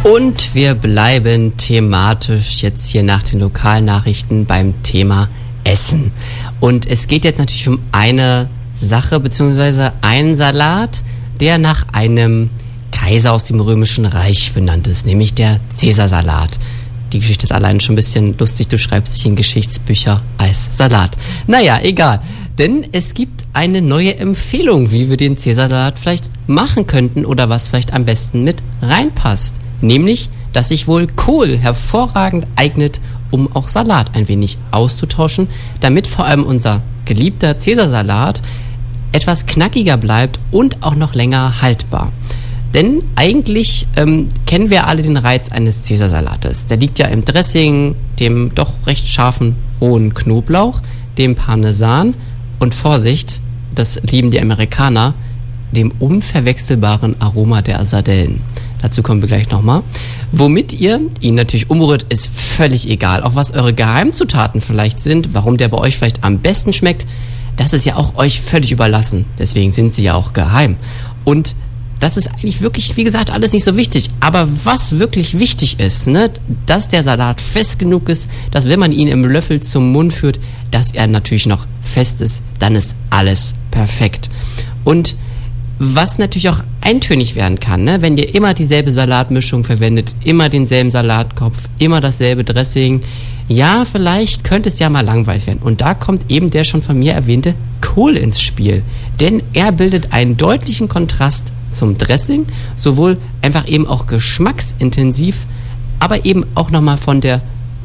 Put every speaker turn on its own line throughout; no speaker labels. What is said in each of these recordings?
Und wir bleiben thematisch jetzt hier nach den Lokalnachrichten beim Thema Essen. Und es geht jetzt natürlich um eine Sache, beziehungsweise einen Salat, der nach einem Kaiser aus dem Römischen Reich benannt ist, nämlich der Cäsarsalat. Die Geschichte ist allein schon ein bisschen lustig, du schreibst dich in Geschichtsbücher als Salat. Naja, egal, denn es gibt eine neue Empfehlung, wie wir den Cäsarsalat vielleicht machen könnten oder was vielleicht am besten mit reinpasst. Nämlich, dass sich wohl Kohl hervorragend eignet, um auch Salat ein wenig auszutauschen, damit vor allem unser geliebter Cäsarsalat etwas knackiger bleibt und auch noch länger haltbar. Denn eigentlich kennen wir alle den Reiz eines Cäsarsalates. Der liegt ja im Dressing, dem doch recht scharfen rohen Knoblauch, dem Parmesan und Vorsicht, das lieben die Amerikaner, dem unverwechselbaren Aroma der Sardellen. Dazu kommen wir gleich nochmal. Womit ihr ihn natürlich umrührt, ist völlig egal. Auch was eure Geheimzutaten vielleicht sind, warum der bei euch vielleicht am besten schmeckt, das ist ja auch euch völlig überlassen. Deswegen sind sie ja auch geheim. Und das ist eigentlich wirklich, wie gesagt, alles nicht so wichtig. Aber was wirklich wichtig ist, ne, dass der Salat fest genug ist, dass wenn man ihn im Löffel zum Mund führt, dass er natürlich noch fest ist, dann ist alles perfekt. Und was natürlich auch eintönig werden kann, ne? Wenn ihr immer dieselbe Salatmischung verwendet, immer denselben Salatkopf, immer dasselbe Dressing, ja, vielleicht könnte es ja mal langweilig werden. Und da kommt eben der schon von mir erwähnte Kohl ins Spiel. Denn er bildet einen deutlichen Kontrast zum Dressing, sowohl einfach eben auch geschmacksintensiv, aber eben auch nochmal von der,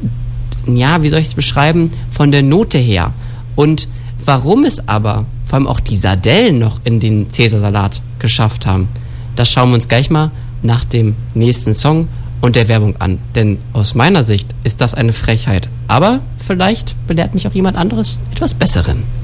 ja, wie soll ich es beschreiben, von der Note her. Und warum es aber vor allem auch die Sardellen noch in den Cäsarsalat geschafft haben, das schauen wir uns gleich mal nach dem nächsten Song und der Werbung an. Denn aus meiner Sicht ist das eine Frechheit. Aber vielleicht belehrt mich auch jemand anderes etwas Besseren.